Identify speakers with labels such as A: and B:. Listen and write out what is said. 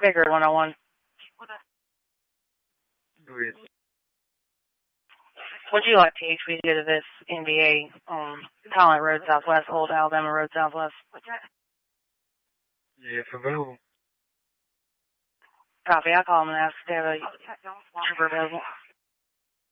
A: Bigger 101.
B: Go ahead.
A: Would you like Paige we go to this NBA Talent Road Southwest, Old Alabama Road Southwest?
B: Yeah, for who?
A: Copy. I'll call them and ask if they have a trooper available.